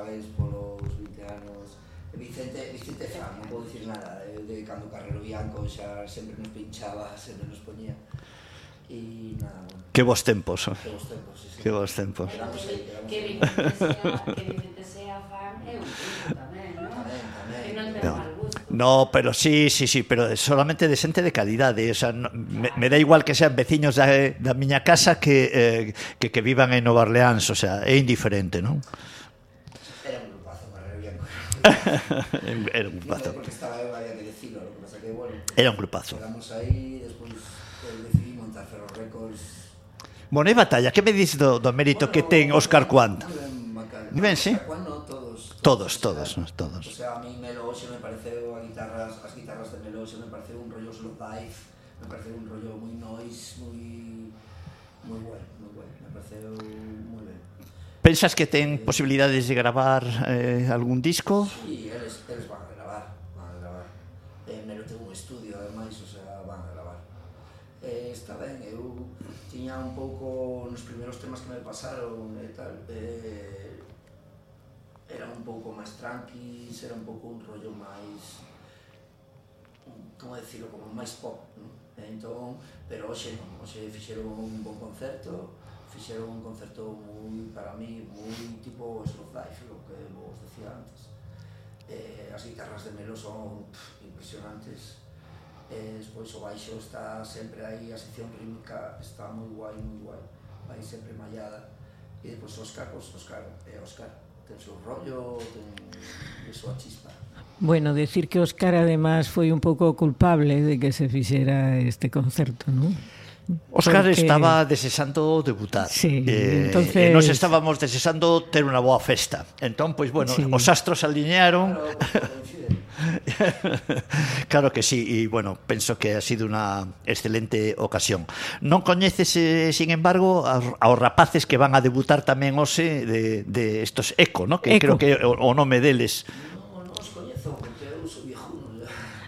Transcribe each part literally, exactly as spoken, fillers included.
vez polos vinte anos. Vicente, Vicente fan, non podo dicir nada, de cando Carrero Bianco xa sempre nos pinchaba, sempre nos poñía. E nada, bueno. Que vos tempos. Que vos tempos, sí, sí. Que vos tempos. Que Vicente sea fan é un punto tamén, non? Tamén, tamén. Que non ten No. mal gusto. No, pero sí, sí, sí, pero solamente de xente de calidade, o sea, no, me, me da igual que sean veciños da, da miña casa que, eh, que que vivan en Nova Orleans, o sea, é indiferente, non? Era un grupazo, Carrero Bianco. Era un grupazo. Porque estaba eu, había que decirlo, lo que pasa que, bueno, Era un grupazo. quedamos aí, despois pues, decidí montar Ferro Records. Bueno, e batalla, que me dices do, do mérito bueno, que ten Óscar Cuant? Moi ben, sí? Óscar Cuant, no, todos. Todos, todos, todos, todos. O sea, a mí Melo Oxe me pareceu, a guitarras, as guitarras de Melo Oxe me pareceu un rollo slow dive, me pareceu un rollo moi noise, moi moi bueno, moi bueno, me pareceu moi ben. Pensas que ten posibilidades de gravar eh, algún disco? Sí, eles, eles van a gravar, van a gravar. Eh, Melo ten un estudio, ademais, o sea, van a gravar. Eh, está ben, eu tiña un pouco nos primeiros temas que me pasaron e tal, eh, era un pouco máis tranquis, era un pouco un rollo máis, como decirlo, como máis pop, non? Entón, pero hoxe non, hoxe fixeron un bon concerto, fixeron un concerto moi, para mí, moi tipo Slow Dive, lo que vos decía antes. Eh, as guitarras de Melo son pff, impresionantes. Eh, despois o baixo está sempre aí, a sección rítmica está moi guai, moi guai, vai sempre mallada. E depois Óscar, pois Óscar, é Óscar, ten seu rollo, ten a súa chispa. Bueno, decir que Óscar además foi un pouco culpable de que se fixera este concerto, non? Óscar Porque... estaba desexando debutar. Sí, eh, entonces... E nos estábamos desexando ter unha boa festa. Entón, pois, bueno, sí. Os astros alinearon. Claro, claro que sí, e, bueno, penso que ha sido unha excelente ocasión. Non coñeces, eh, sin embargo, aos, aos rapaces que van a debutar tamén hoxe de, de estos Eco, ¿no? Que Eco. creo que é o, o nome deles. Non, non os coñezo, porque eu sou viejuno,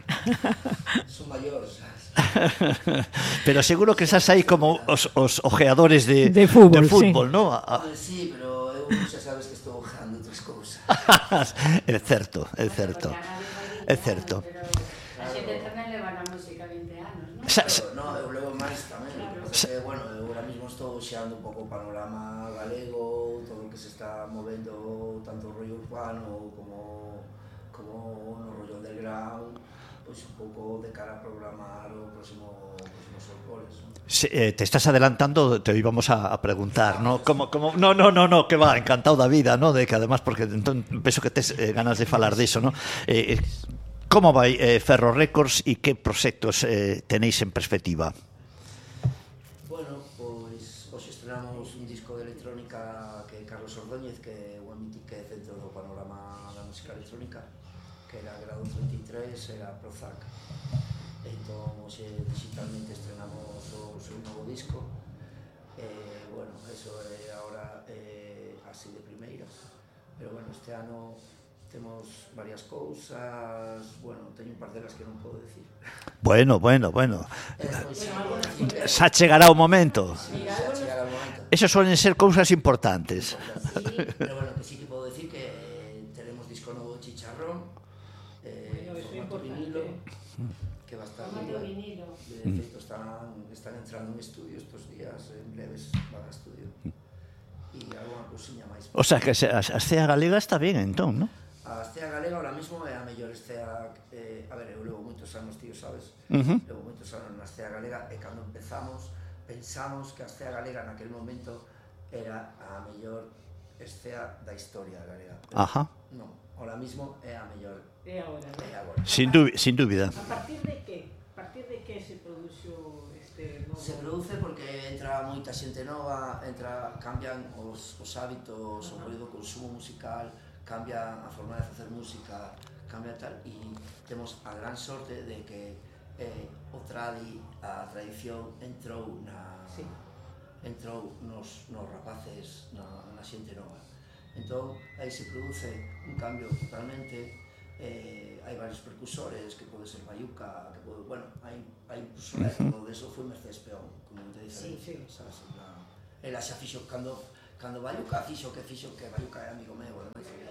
son maiores, sabes? Pero seguro que estás aí como os, os ojeadores de, de fútbol, de fútbol, sí. ¿no? A, a... Sí, pero eu xa sabes que estou ojeando outras cousas. É certo, é certo. É certo. A xente tamén leva na música vinte anos, non? Sa, sa, no, eu levo máis tamén. Claro. Que, bueno, eu ahora mismo estou xeando un pouco o panorama galego, todo o que se está movendo, tanto o rollo urbano como, como no rollo underground, pois un pouco de cara a programar o próximo, próximo Solcores, non? Se, eh, te estás adelantando, te íbamos a, a preguntar, ¿no? Como, como, no, no, no, no, que va, encantado da vida, ¿no? De que además, porque entón, penso que tes eh, ganas de falar diso, ¿no? Eh, eh, como vai eh, Ferro Records e que proxectos eh, tenéis en perspectiva? Bueno, pois hoxe estrenamos un disco de electrónica que é Carlos Ordóñez, que é o mítico centro do panorama da música electrónica, que era Grado treinta e tres, era Prozac. Entón, hoxe digitalmente estrenamos o seu novo disco. Eh, bueno, eso é agora eh, así de primeiras. Pero bueno, este ano temos varias cousas, bueno, teño un par delas que non podo decir. Bueno, bueno, bueno. Eh, pois, sí, xa chegará o momento. Sí, xa chegará o momento. Eso suelen ser cousas importantes. Sí, pero bueno, que sí que podo decir que eh, teremos disco novo de Chicharrón, eh, Bueno, formato vinilo, que va a estar formato vinilo. De feito, están, están entrando en estudio estos días, en breves van a estudio. E alguna cousiña máis. O sea, que a escena galega está bien, entón, ¿no? A escena galega ahora mismo é a mellor escena, eh, a ver, eu levo moitos anos, tío, sabes? Uh-huh. Levo moitos anos na escena galega e cando empezamos pensamos que a escena galega naquel momento era a mellor escena da historia galega. Pero Ajá. non, ahora mismo é a mellor. É agora, É agora. Sin, dúbida, sin dúbida. A partir de que? A partir de que se produxo este novo? Se produce porque entra moita xente nova, entra, cambian os, os hábitos, o rollo do consumo musical, cambia a forma de facer música, cambia tal, e temos a gran sorte de que eh, o tradi, a tradición entrou na sí. entrou nos, nos rapaces, na, na xente nova. Entón, aí se produce un cambio totalmente. Eh, hai varios percusores, que pode ser Bayuca, que pode, bueno, hai, hai incluso uh -huh. todo eso foi Mercedes Peón, como te diferencia, sí, sí. Sabes, na, ela xa fixo, cando, cando Bayuca fixo que fixo, que Bayuca é amigo meu, ademais,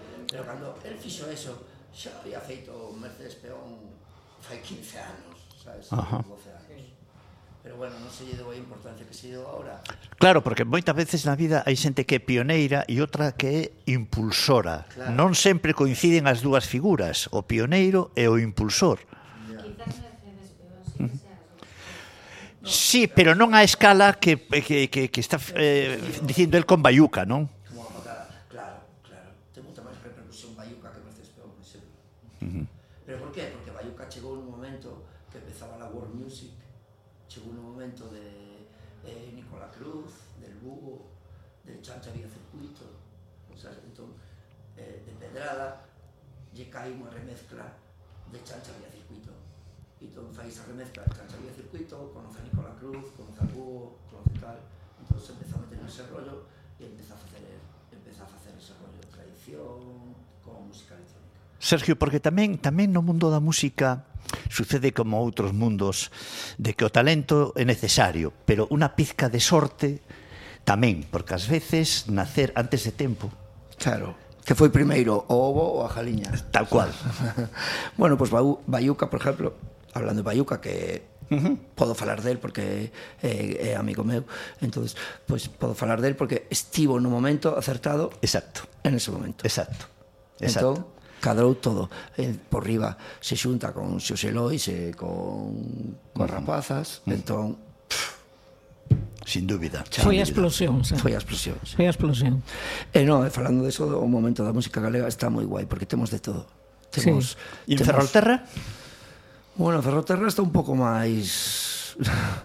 cando el fixo eso, xa había feito Mercedes Peón fai quince anos, sabes? Ajá. doce anos. Pero bueno, non se lle deu a importancia que se lle deu agora. Claro, porque moitas veces na vida hai xente que é pioneira e outra que é impulsora. Claro. Non sempre coinciden as dúas figuras, o pioneiro e o impulsor. Quizás Mercedes Peón sí que sea. Sí, pero non a escala que, que, que, que está eh, dicindo el con Bayuca, non? Como a patada, claro, claro. Ten moita máis repercusión Bayuca que Mercedes Peón, por exemplo. Uh-huh. Pero por qué? Porque Bayuca chegou nun momento que empezaba la world music, chegou nun momento de eh, Nicola Cruz, del Bugo, de Chancha Vía Circuito, o sea, entón, eh, de Pedrada, lle cae unha remezcla de Chancha Vía Circuito. Entón fai esa remezcla de Chancha Vía Circuito, conoce a Nicola Cruz, conoce a Bugo, conoce tal, entón se empeza a meter en ese rollo e empeza a facer, empeza a facer ese rollo de tradición con música electrónica. Sergio, porque tamén tamén no mundo da música sucede como outros mundos de que o talento é necesario, pero unha pizca de sorte tamén, porque ás veces nacer antes de tempo. Claro, que foi primeiro o ovo ou a jaliña. Tal cual. Bueno, pois pues Bayuca, por exemplo, hablando de Bayuca, que uh-huh. podo falar del porque é, é amigo meu, entonces, pois pues, podo falar del porque estivo no momento acertado. Exacto. En ese momento. Exacto. Exacto. Entón, cadrou todo. Eh, por riba se xunta con Xosé Lois e con, con uh-huh. rapazas, uh-huh. entón sin dúbida. Foi a explosión, xa. Foi a explosión. Sí. Foi a explosión. E non, falando de eso, o momento da música galega está moi guai porque temos de todo. Temos, sí. E en temos... Ferrolterra? Bueno, Ferrolterra está un pouco máis...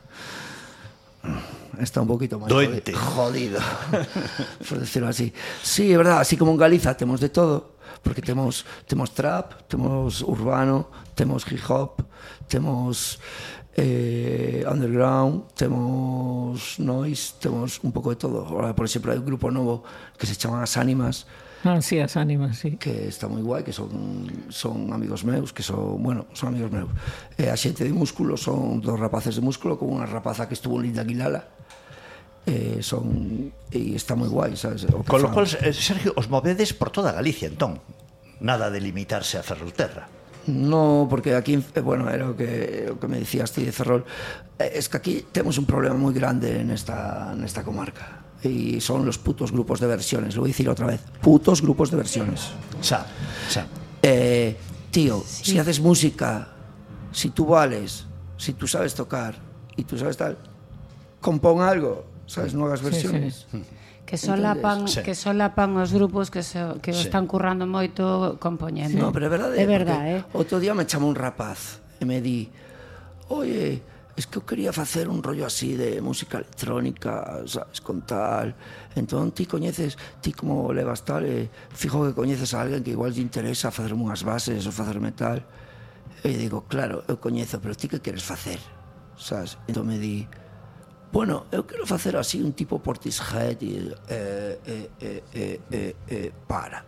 está un poquito máis doente. Jodido, por decirlo así. Sí, é verdad, así como en Galiza temos de todo, porque temos temos trap, temos urbano, temos hip hop, temos eh, underground, temos noise, temos un pouco de todo. Ahora, por exemplo, hai un grupo novo que se chama As Ánimas. Ah, sí, As Ánimas, sí. Que está moi guai, que son son amigos meus, que son, bueno, son amigos meus. E a xente de Músculo son dos rapaces de Músculo con unha rapaza que estuvo en Linda Aguilala. Eh, son e está moi guai, sabes? O que Con lo fan. cual, Sergio, os movedes por toda Galicia, entón. Nada de limitarse a Ferrolterra. No, porque aquí, bueno, era o que, o que me decías ti de Ferrol. Es que aquí temos un problema moi grande nesta, nesta comarca. Y son los putos grupos de versiones. Lo voy a decir otra vez. Putos grupos de versiones. Xa, xa. Eh, tío, sí. si haces música, si tú vales, si tú sabes tocar y tú sabes tal, compón algo, ¿sabes? No hagas versiones. Sí, sí. Que solapan, Sí. que solapan os grupos que, se, que Sí. están currando moito compoñendo. No, pero é verdade. É verdade, eh? Outro día me chamou un rapaz e me di, oye, es que eu quería facer un rollo así de música electrónica, sabes, con tal. Entón, ti coñeces, ti como levas tal, e fijo que coñeces a alguén que igual te interesa facerme unhas bases ou facerme tal. E digo, claro, eu coñezo, pero ti que queres facer? Sabes? Entón me di, bueno, eu quero facer así un tipo Portishead e eh, eh, eh, eh, eh, eh, para.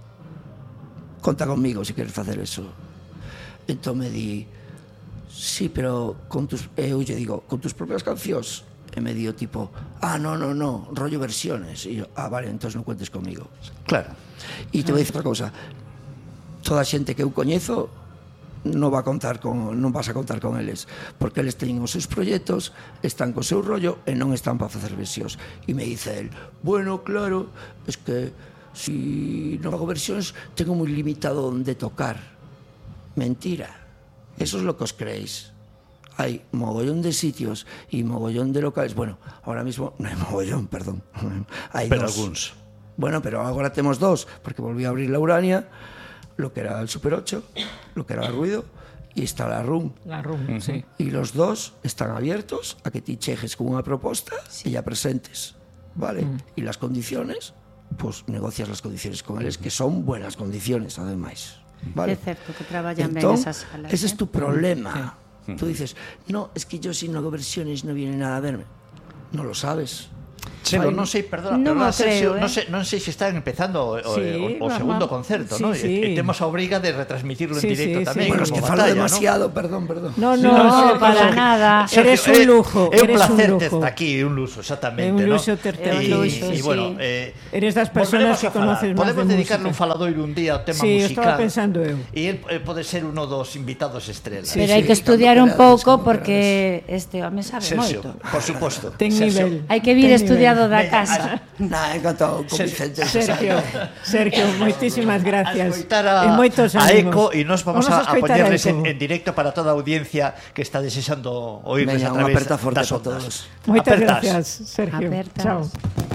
Conta conmigo se queres facer eso. Entón me di, sí, pero con tus, eu lle digo, con tus propias cancións. E me dio tipo, ah, no, no, no, rollo versiones. E yo, ah, vale, entonces non cuentes comigo. Claro. E te vou dicir outra cousa, toda a xente que eu coñezo non va a contar con, non vas a contar con eles, porque eles teñen os seus proxectos, están co seu rollo e non están para facer versións. E me dice el, bueno, claro, es que si non hago versións tengo moi limitado onde tocar. Mentira, eso es lo que os creéis. Hai mogollón de sitios e mogollón de locales. Bueno, ahora mismo non hai mogollón, perdón. Hai Pero dos. algúns. Bueno, pero agora temos dos, porque volví a abrir la Urania, lo que era el Super ocho, lo que era el Ruido, y está la RUM. La RUM, uh-huh. Sí. Y los dos están abiertos a que te chejes con una propuesta sí. y ya presentes, ¿vale? Uh-huh. Y las condiciones, pues negocias las condiciones con ellos, que son buenas condiciones, además. ¿Vale? Es cierto que trabajan bien Entón, esas salas. Ese ¿eh? es tu problema. Sí. Tú dices, no, es que yo si no hago versiones no viene nada a verme. No lo sabes. Chelo, non sei, perdona, Non perdona, o creo, Sergio, eh. non sei, non sei se están empezando o, o, Sí, o, o va, segundo va. concerto, Sí, ¿no? sí. E, e temos a obriga de retransmitirlo Sí, en directo sí, tamén, sí. Bueno, es como que falo batalla, demasiado, perdón, perdón. No, no, No, Sergio, para Sergio, nada. Eres un lujo, É un eres un placer lujo. estar aquí, un luso, exactamente, É un luxo ¿no? terte É un E- luxo, e, sí. bueno, eh, Eres das personas volveremos que a falar. conoces máis Podemos de dedicarle un música. faladoiro un día ao tema Sí, musical. estaba pensando eu. E el eh, pode ser uno dos invitados estrela. Sí, Pero sí, hai que estudiar un cando pouco querades, porque este home sabe Sergio, moito. por suposto. Ten Sergio. nivel. Hai que vir Ten estudiado nivel. da Veña, casa. Nah, encantado con Sergio, Vicente. Sergio, Sergio, moitísimas A gracias. escoitar a, E moitos a ánimos. Eco e nos vamos, a, a escoitar poñerles Eco. en, en directo para toda a audiencia que está desexando oírles Veña, a unha través aperta forte das para ondas. todos. Moitas Apertas. gracias, Sergio. Apertas. Chao.